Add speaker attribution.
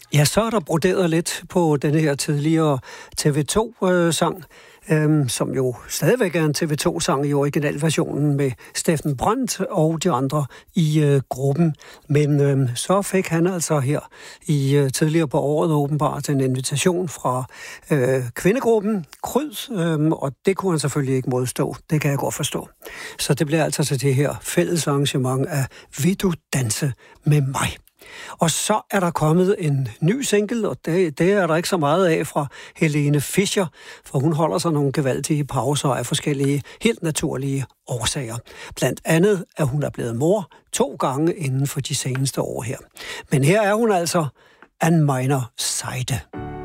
Speaker 1: Ja, så er der broderet lidt på den her tidligere TV2-sang, som jo stadigvæk er en TV2-sang i originalversionen med Steffen Brandt og de andre i gruppen. Men så fik han altså her i tidligere på året åbenbart en invitation fra kvindegruppen Kryd, og det kunne han selvfølgelig ikke modstå. Det kan jeg godt forstå. Så det bliver altså til det her fælles arrangement af Vil du danse med mig? Og så er der kommet en ny single, og det er der ikke så meget af fra Helene Fischer, for hun holder sig nogle gevaldige pauser af forskellige helt naturlige årsager. Blandt andet, at hun er blevet mor 2 gange inden for de seneste år her. Men her er hun altså an meiner Seite.